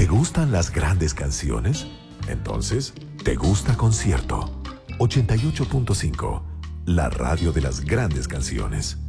¿Te gustan las grandes canciones? Entonces, ¿te gusta Concierto? 88.5, la radio de las grandes canciones.